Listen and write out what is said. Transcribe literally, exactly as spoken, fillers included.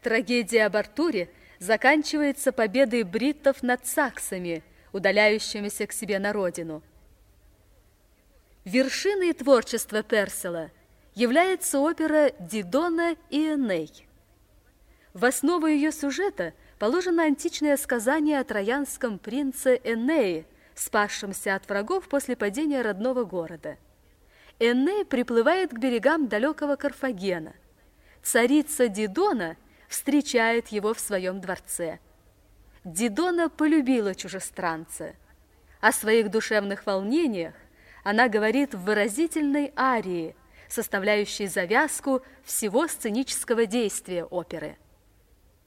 Трагедия об Артуре заканчивается победой бриттов над саксами, удаляющимися к себе на родину. Вершиной творчества Перселла является опера «Дидона и Эней». В основу ее сюжета положено античное сказание о троянском принце Энее, спасшемся от врагов после падения родного города. Эней приплывает к берегам далекого Карфагена. Царица Дидона встречает его в своем дворце. Дидона полюбила чужестранца. О своих душевных волнениях она говорит в выразительной арии, составляющей завязку всего сценического действия оперы.